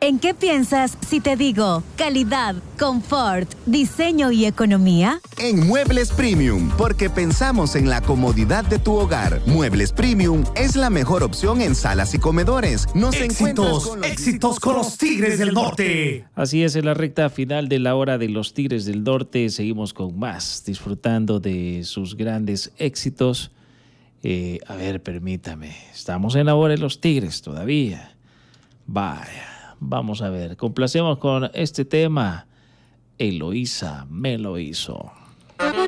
¿En qué piensas si te digo calidad, confort, diseño y economía? En Muebles Premium, porque pensamos en la comodidad de tu hogar. Muebles Premium es la mejor opción en salas y comedores. Éxitos con los Tigres del Norte. Así es, en la recta final de la hora de los Tigres del Norte seguimos con más, disfrutando de sus grandes éxitos. A ver, permítame, estamos en la hora de los Tigres todavía. Vaya. Vamos a ver, complacemos con este tema. Eloísa me lo hizo.